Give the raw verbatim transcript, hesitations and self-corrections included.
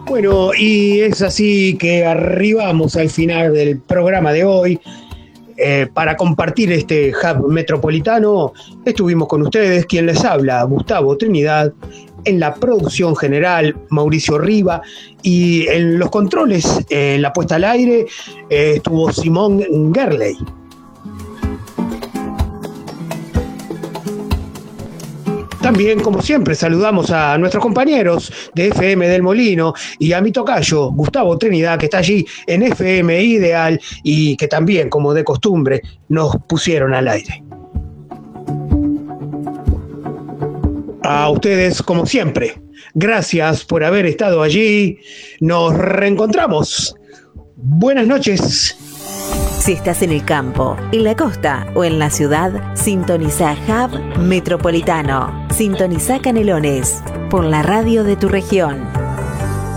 Bueno, y es así que arribamos al final del programa de hoy. Eh, para compartir este hub metropolitano, estuvimos con ustedes, quien les habla, Gustavo Trinidad, en la producción general, Mauricio Riva, y en los controles, eh, en la puesta al aire, eh, estuvo Simón Gerley. También, como siempre, saludamos a nuestros compañeros de F M del Molino y a mi tocayo, Gustavo Trinidad, que está allí en F M Ideal y que también, como de costumbre, nos pusieron al aire. A ustedes, como siempre, gracias por haber estado allí. Nos reencontramos. Buenas noches. Si estás en el campo, en la costa o en la ciudad, sintoniza Hub Metropolitano. Sintoniza Canelones por la radio de tu región.